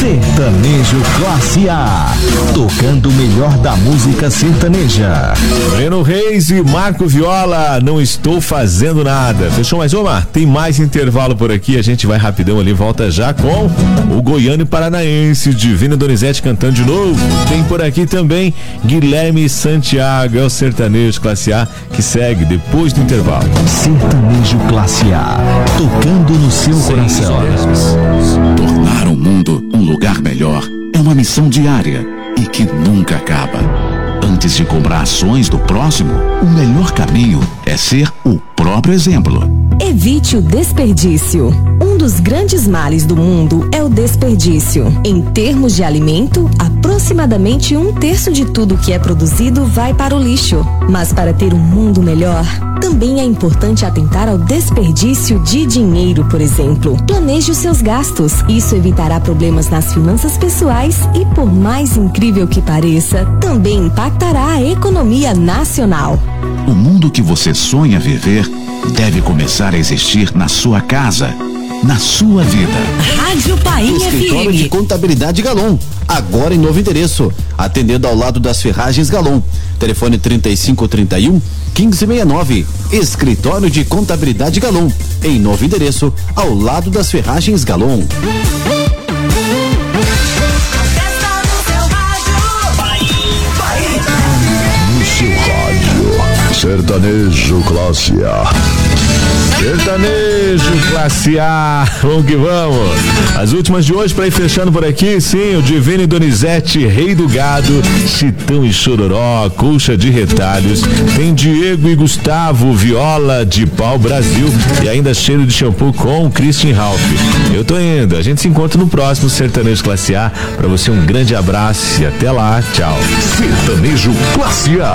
Sertanejo Classe A, tocando o melhor da música sertaneja. Breno Reis e Marco Viola, não estou fazendo nada. Fechou mais uma? Tem mais intervalo por aqui, a gente vai rapidão ali, volta já com o goiano e paranaense, Divino e Donizete cantando de novo. Tem por aqui também Guilherme Santiago, é o Sertanejo Classe A que segue depois do intervalo. Sertanejo Classe A, tocando no seu coração. Tornar o mundo um lugar melhor é uma missão diária e que nunca acaba. Antes de comprar ações do próximo, o melhor caminho é ser o próprio exemplo. Evite o desperdício. Um dos grandes males do mundo é o desperdício. Em termos de alimento, aproximadamente 1/3 de tudo que é produzido vai para o lixo. Mas para ter um mundo melhor, também é importante atentar ao desperdício de dinheiro, por exemplo. Planeje os seus gastos. Isso evitará problemas nas finanças pessoais e, por mais incrível que pareça, também impactará a economia nacional. O mundo que você sonha viver deve começar a existir na sua casa, na sua vida. Rádio Painha Escritório de FM. Contabilidade Galon, agora em novo endereço, atendendo ao lado das Ferragens Galon. Telefone 3531-1569. Escritório de Contabilidade Galon, em novo endereço, ao lado das Ferragens Galon. No seu rádio, Sertanejo Classe A. Sertanejo Classe A, vamos que vamos. As últimas de hoje para ir fechando por aqui, sim, o Divino e Donizete, Rei do Gado, Chitão e Chororó, Colcha de Retalhos, tem Diego e Gustavo, Viola de Pau Brasil e ainda Cheiro de Shampoo com Christian Ralph. Eu tô indo, a gente se encontra no próximo Sertanejo Classe A. Para você um grande abraço e até lá, tchau. Sertanejo Classe A.